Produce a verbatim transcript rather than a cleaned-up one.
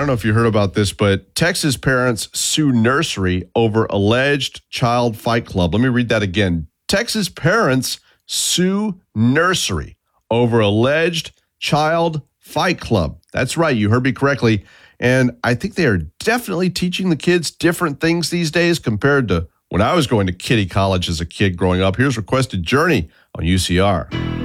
don't know if you heard about this, but Texas parents sue nursery over alleged child fight club. Let me read that again. Texas parents sue nursery over alleged child fight club. That's right. You heard me correctly. And I think they are definitely teaching the kids different things these days compared to when I was going to kiddie college as a kid growing up. Here's Requested Journey on U C R.